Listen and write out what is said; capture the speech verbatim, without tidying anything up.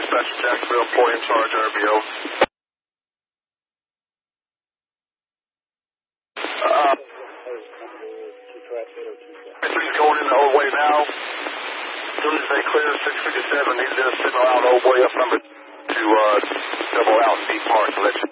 dispatch to Jacksonville, employee in charge, R B O. Uh, he's going in the old way now. As soon as they clear six fifty-seven, he's going to signal out old way up number to uh, double out Deep Park to let you.